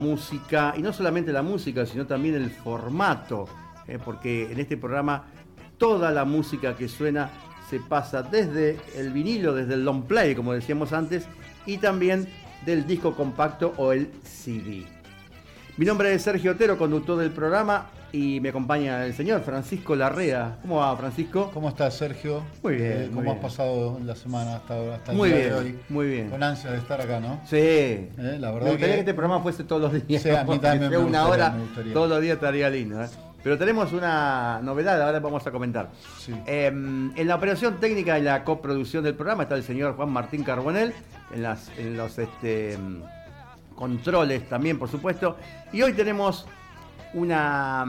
música, y no solamente la música, sino también el formato, porque en este programa toda la música que suena se pasa desde el vinilo, desde el long play, como decíamos antes, y también del disco compacto o el CD. Mi nombre es Sergio Otero, conductor del programa, y me acompaña el señor Francisco Larrea. ¿Cómo va, Francisco? ¿Cómo estás, Sergio? Muy bien. ¿Cómo has pasado la semana hasta ahora, hasta el Muy día bien, de hoy? muy bien. Con ansia de estar acá, ¿no? Sí. La verdad Me gustaría que este programa fuese todos los días. Sí, a mí también me una gustaría, hora me gustaría. todos los días estaría lindo. Pero tenemos una novedad, ahora vamos a comentar. Sí. En la operación técnica y la coproducción del programa está el señor Juan Martín Carbonell, en los controles también, por supuesto. Y hoy tenemos una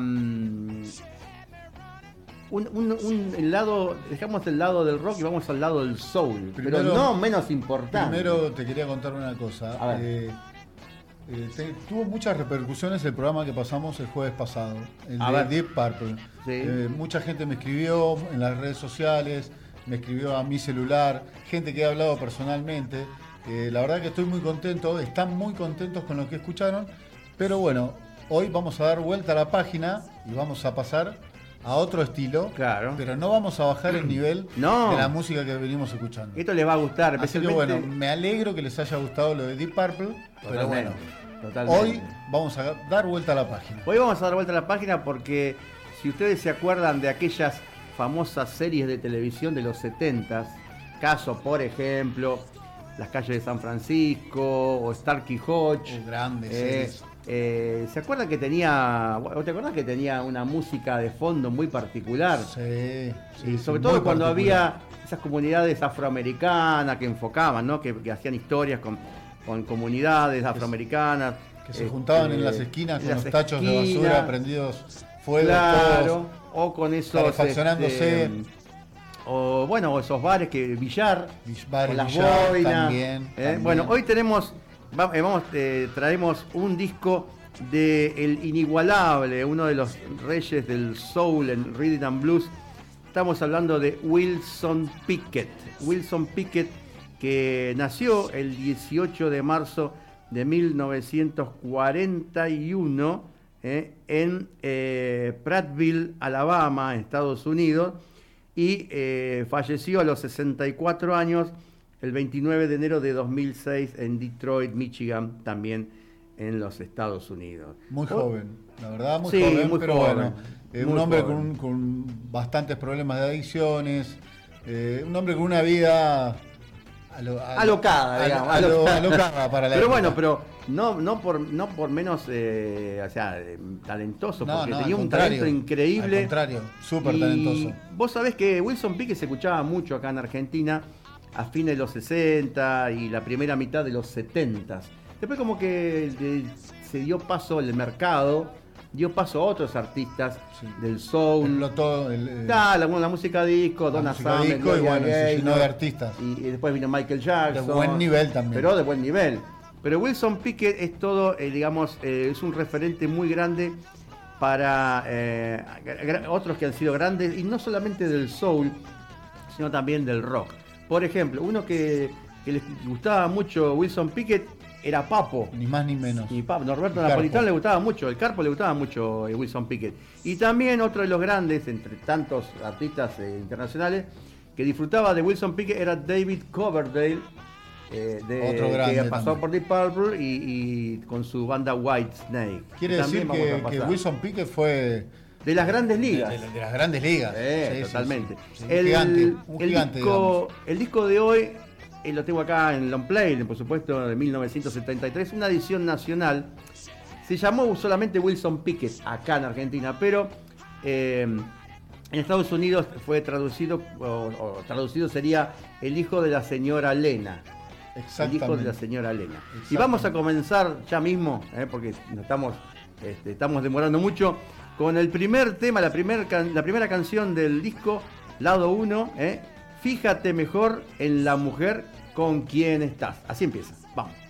el lado, dejamos el lado del rock y vamos al lado del soul, pero no menos importante. Primero te quería contar una cosa. A ver. Tuvo muchas repercusiones el programa que pasamos el jueves pasado, el A de ver. Deep Purple. Sí. Mucha gente me escribió en las redes sociales, me escribió a mi celular, gente que he hablado personalmente. La verdad que estoy muy contento, están muy contentos con lo que escucharon, pero bueno, hoy vamos a dar vuelta a la página y vamos a pasar a otro estilo, Claro. pero no vamos a bajar el nivel No. de la música que venimos escuchando. Esto les va a gustar, Así que especialmente. bueno, me alegro que les haya gustado lo de Deep Purple, pero bueno, Totalmente. hoy vamos a dar vuelta a la página. Hoy vamos a dar vuelta a la página porque si ustedes se acuerdan de aquellas famosas series de televisión de los 70s, caso por ejemplo Las calles de San Francisco o Starkey Hodge, Grandes series. ¿se acuerdan que tenía, o te acuerdas que tenía una música de fondo muy particular? Sí, Y sí, sobre sí, todo muy cuando particular. había esas comunidades afroamericanas que enfocaban, ¿no? que hacían historias con comunidades afroamericanas. Que se juntaban en las esquinas con en los las tachos de esquinas, basura prendidos fuego, claro, todos o con esos calefaccionándose. o bueno, esos bares que billar, Bar con y las billar boinas. también. Bueno, hoy tenemos traemos un disco de el inigualable, uno de los reyes del soul en rhythm and blues. Estamos hablando de Wilson Pickett. Wilson Pickett, que nació el 18 de marzo de 1941 en Prattville, Alabama, Estados Unidos, y falleció a los 64 años el 29 de enero de 2006 en Detroit, Michigan, también en los Estados Unidos. Muy joven, la verdad, muy Sí, joven, muy pero joven, bueno, muy un hombre joven. con bastantes problemas de adicciones, un hombre con una vida Alocada, digamos, alocada para la pero época. bueno, pero no por menos talentoso, No, porque no, tenía al un contrario, talento increíble. Al contrario, súper Y talentoso. vos sabés que Wilson Pickett se escuchaba mucho acá en Argentina a fines de los 60 y la primera mitad de los 70. Después como que se dio paso al mercado, dio paso a otros artistas Sí. del soul. Explotó La música disco, Donna música Summer, disco, y Gloria bueno, se Gaynor, llenó de artistas. y después vino Michael Jackson. De buen nivel también. Pero de buen nivel. Pero Wilson Pickett es todo, es un referente muy grande para otros que han sido grandes, y no solamente del soul, sino también del rock. Por ejemplo, uno que les gustaba mucho Wilson Pickett era Papo. Ni más ni menos. Y Norberto Carpo. Napolitano le gustaba mucho, el Carpo le gustaba mucho Wilson Pickett. Y también otro de los grandes, entre tantos artistas internacionales, que disfrutaba de Wilson Pickett era David Coverdale, Otro grande que pasó también. por Deep Purple y con su banda White Snake. Quiere decir que Wilson Pickett fue de las grandes ligas. de las grandes ligas. Sí, Totalmente. sí. Un gigante, digamos. El disco de hoy lo tengo acá en long play, por supuesto, de 1973, una edición nacional. Se llamó solamente Wilson Pickett acá en Argentina, pero en Estados Unidos fue traducido, o traducido sería El hijo de la señora Lena. El hijo de la señora Lena. Y vamos a comenzar ya mismo, porque nos estamos demorando mucho, con el primer tema, la primera canción del disco, lado 1, Fíjate mejor en la mujer con quien estás. Así empieza. Vamos.